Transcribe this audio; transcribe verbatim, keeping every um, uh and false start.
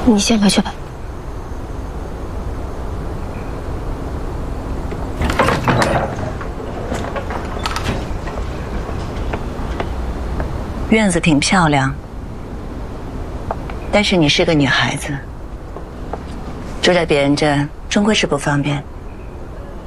你先回去吧。 院子挺漂亮，但是你是个女孩子，住在别人这终归是不方便。